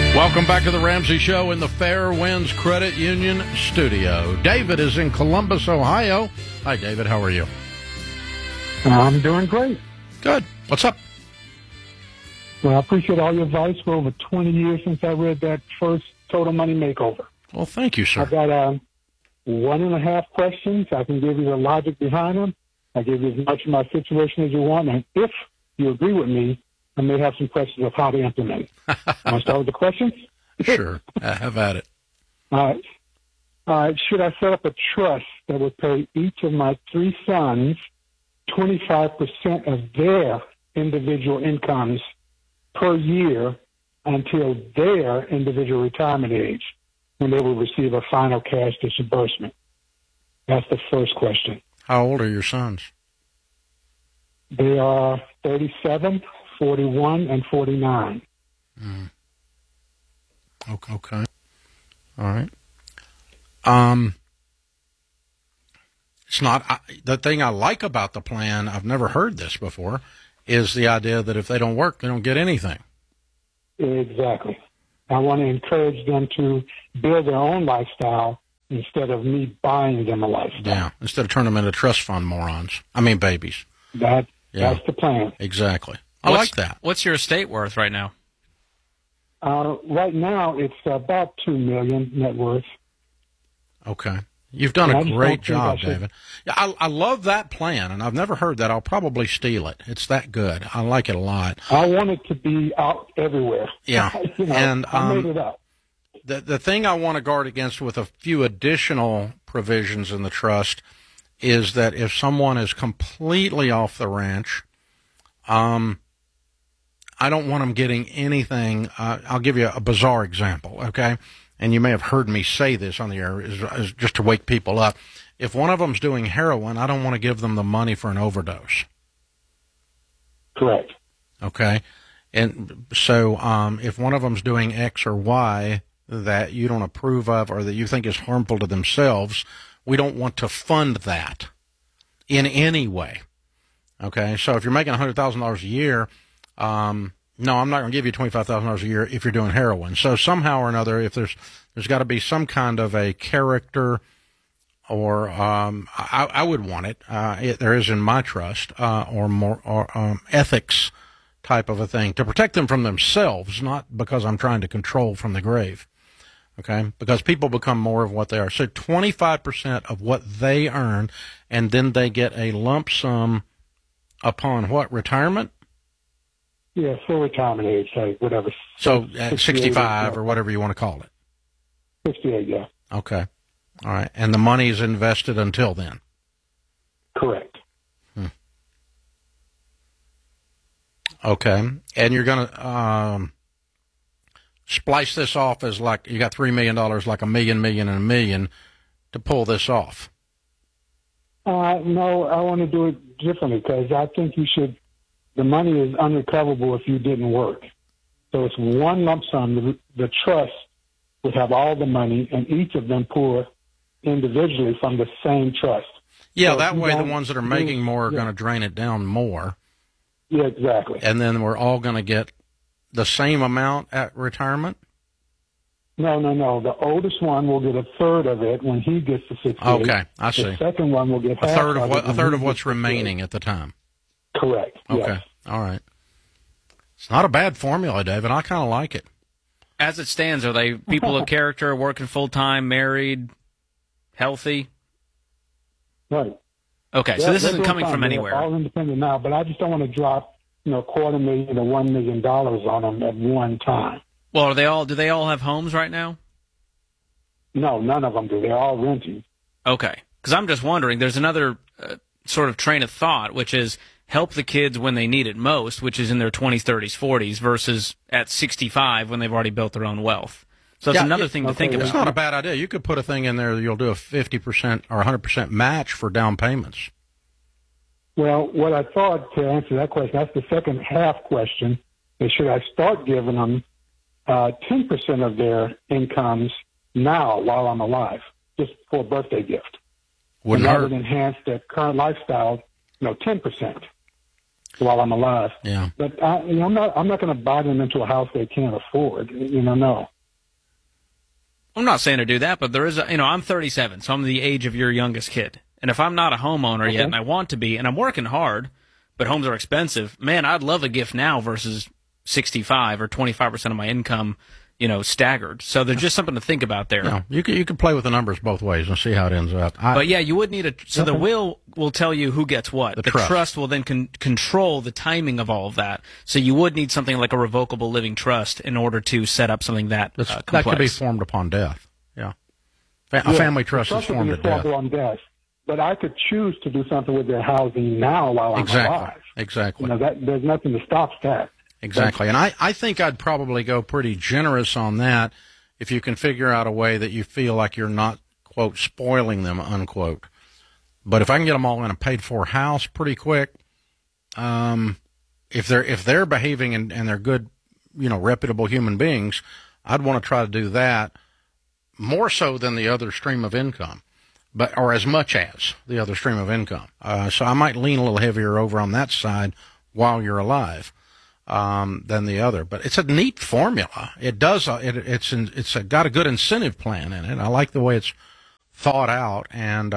Welcome back to the Ramsey Show in the Fair Winds Credit Union studio. David is in Columbus, Ohio. Hi, David. How are you? I'm doing great. Good. What's up? Well, I appreciate all your advice for over 20 years since I read that first Total Money Makeover. Well, thank you, sir. I've got 1.5 questions. I can give you the logic behind them. I give you as much of my situation as you want. And if you agree with me, I may have some questions of how to implement it. Want to start with the questions? Sure. Have at it. All right. Should I set up a trust that would pay each of my 3 sons 25% of their individual incomes per year until their individual retirement age, when they will receive a final cash disbursement? That's the first question. How old are your sons? They are 37, 41, and 49. Okay. All right. It's not the thing I like about the plan. I've never heard this before. Is the idea that if they don't work, they don't get anything. Exactly. I want to encourage them to build their own lifestyle instead of me buying them a lifestyle. Yeah, instead of turning them into trust fund babies. That's the plan. Exactly. I like that. What's your estate worth right now? Right now, it's about $2 million net worth. Okay. You've done a great job, David. Yeah, I love that plan, and I've never heard that. I'll probably steal it. It's that good. I like it a lot. I want it to be out everywhere. Yeah. And I made it up. The thing I want to guard against with a few additional provisions in the trust is that if someone is completely off the ranch, I don't want them getting anything. I'll give you a bizarre example, okay? And you may have heard me say this on the air, is just to wake people up. If one of them's doing heroin, I don't want to give them the money for an overdose. Correct. Okay? And so if one of them's doing X or Y that you don't approve of or that you think is harmful to themselves, we don't want to fund that in any way. Okay? So if you're making $100,000 a year, no, I'm not going to give you $25,000 a year if you're doing heroin. So somehow or another, if there's got to be some kind of a character, or I would want it. There is in my trust, or ethics type of a thing to protect them from themselves, not because I'm trying to control from the grave. Okay, because people become more of what they are. So 25% of what they earn, and then they get a lump sum upon what, retirement? Yeah, full retirement age, whatever. So at 65 or whatever you want to call it. 68, yeah. Okay. All right. And the money is invested until then? Correct. Okay. And you're going to splice this off as like you got $3 million, like $1 million, and $1 million to pull this off? No, I want to do it differently because I think you should. The money is unrecoverable if you didn't work. So it's one lump sum. The trust would have all the money, and each of them pour individually from the same trust. Yeah, so that way the ones that are making more are going to drain it down more. Yeah, exactly. And then we're all going to get the same amount at retirement? No. The oldest one will get a third of it when he gets to 68. Okay, I see. The second one will get a third of what's remaining at the time. Correct. Okay. Yes. All right. It's not a bad formula, David. I kind of like it. As it stands, are they people of character, working full-time, married, healthy? Right. Okay, so this isn't coming from anywhere. They're all independent now, but I just don't want to drop, $250,000 to $1 million on them at one time. Well, do they all have homes right now? No, none of them do. They're all renting. Okay. Because I'm just wondering, there's another sort of train of thought, which is help the kids when they need it most, which is in their 20s, 30s, 40s, versus at 65 when they've already built their own wealth. So it's another thing to think about. It's not a bad idea. You could put a thing in there that you'll do a 50% or 100% match for down payments. Well, what I thought to answer that question, that's the second half question, is should I start giving them 10% of their incomes now while I'm alive, just for a birthday gift? Wouldn't and that hurt. would enhance their current lifestyle, 10%. while I'm alive. Yeah. But I'm not going to buy them into a house they can't afford. No. I'm not saying to do that, but there is I'm 37, so I'm the age of your youngest kid. And if I'm not a homeowner yet and I want to be, and I'm working hard, but homes are expensive, man, I'd love a gift now versus 65 or 25% of my income, staggered. So there's just something to think about there. Yeah, you could play with the numbers both ways and see how it ends up. But yeah, you would need so the will tell you who gets what. The trust will then control the timing of all of that. So you would need something like a revocable living trust in order to set up something that complex. That could be formed upon death. Yeah. A family trust is formed at death. On death. But I could choose to do something with their housing now while I'm alive. Exactly. There's nothing to stop that. Exactly. And I think I'd probably go pretty generous on that if you can figure out a way that you feel like you're not, quote, spoiling them, unquote. But if I can get them all in a paid-for house pretty quick, if they're behaving and they're good, reputable human beings, I'd want to try to do that more so than the other stream of income, or as much as the other stream of income. So I might lean a little heavier over on that side while you're alive. Than the other, but it's a neat formula. It does. It's got a good incentive plan in it. I like the way it's thought out, and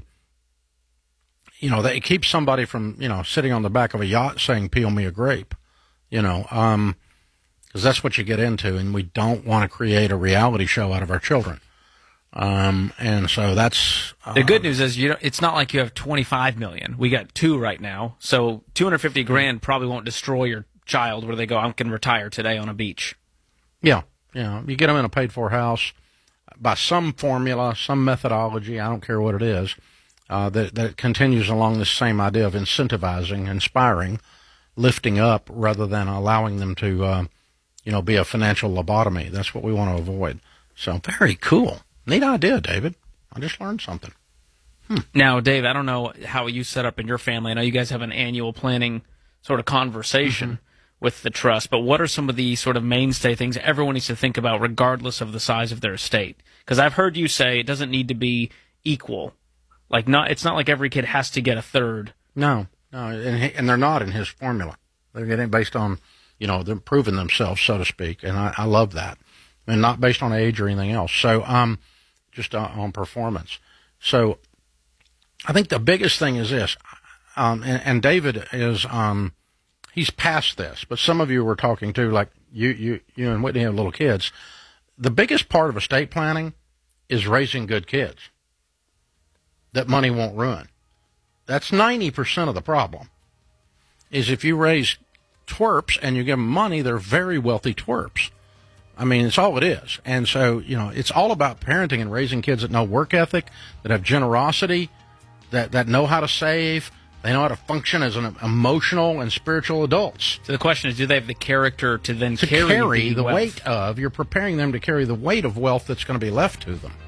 it keeps somebody from sitting on the back of a yacht saying "peel me a grape," because that's what you get into, and we don't want to create a reality show out of our children. And so that's the good news is it's not like you have 25 million. We got 2 right now, so 250 grand probably won't destroy your child where they go, I can retire today on a beach. Yeah. You get them in a paid-for house by some formula, some methodology, I don't care what it is, that continues along this same idea of incentivizing, inspiring, lifting up, rather than allowing them to, be a financial lobotomy. That's what we want to avoid. So very cool. Neat idea, David. I just learned something. Now, Dave, I don't know how you set up in your family. I know you guys have an annual planning sort of conversation with the trust, but what are some of the sort of mainstay things everyone needs to think about regardless of the size of their estate? Because I've heard you say it doesn't need to be equal. It's not like every kid has to get a third. No, and they're not in his formula. They're getting based on, they're proving themselves, so to speak, and I love that. And not based on age or anything else. So, just on performance. So, I think the biggest thing is this, and David is, he's past this, but some of you were talking to, like you and Whitney have little kids. The biggest part of estate planning is raising good kids that money won't ruin. That's 90% of the problem, is if you raise twerps and you give them money, they're very wealthy twerps. I mean, it's all it is. And so, it's all about parenting and raising kids that know work ethic, that have generosity, that know how to save. They know how to function as an emotional and spiritual adults. So the question is, do they have the character to then carry the wealth? weight of, you're preparing them to carry the weight of wealth that's going to be left to them.